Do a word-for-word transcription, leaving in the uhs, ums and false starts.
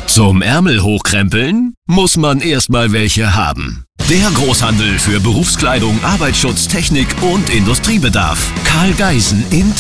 Zum Ärmel hochkrempeln muss man erstmal welche haben. Der Großhandel für Berufskleidung, Arbeitsschutz, Technik und Industriebedarf. Karl Geisen in